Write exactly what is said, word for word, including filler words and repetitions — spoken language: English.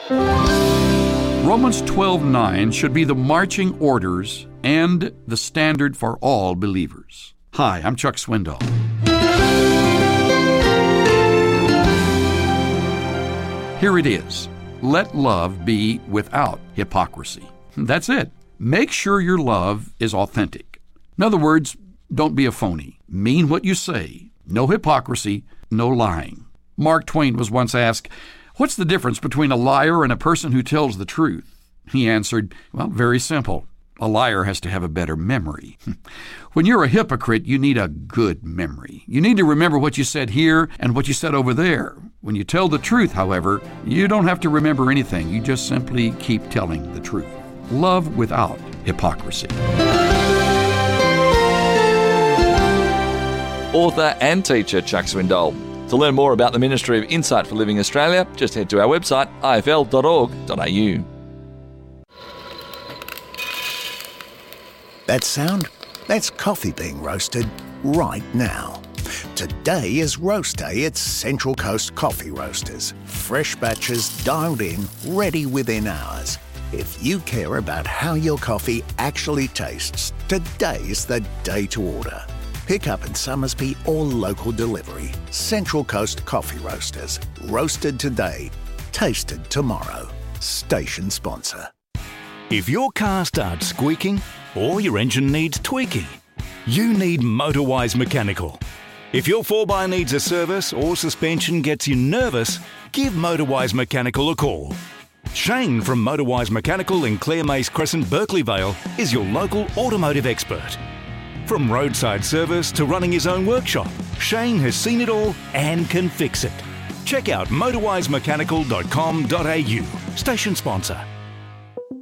Romans twelve nine should be the marching orders and the standard for all believers. Hi, I'm Chuck Swindoll. Here it is. Let love be without hypocrisy. That's it. Make sure your love is authentic. In other words, don't be a phony. Mean what you say. No hypocrisy, no lying. Mark Twain was once asked, "What's the difference between a liar and a person who tells the truth?" He answered, well, very simple. A liar has to have a better memory. When you're a hypocrite, you need a good memory. You need to remember what you said here and what you said over there. When you tell the truth, however, you don't have to remember anything. You just simply keep telling the truth. Love without hypocrisy. Author and teacher Chuck Swindoll. To learn more about the Ministry of Insight for Living Australia, just head to our website, i f l dot org dot a u. That sound? That's coffee being roasted right now. Today is Roast Day at Central Coast Coffee Roasters. Fresh batches dialed in, ready within hours. If you care about how your coffee actually tastes, today's the day to order. Pick up in Summersby or local delivery. Central Coast Coffee Roasters. Roasted today, tasted tomorrow. Station sponsor. If your car starts squeaking or your engine needs tweaking, you need MotorWise Mechanical. If your four by needs a service or suspension gets you nervous, give MotorWise Mechanical a call. Shane from MotorWise Mechanical in Clare Mace Crescent, Berkeley Vale is your local automotive expert. From roadside service to running his own workshop, Shane has seen it all and can fix it. Check out motorwise mechanical dot com dot a u. Station sponsor.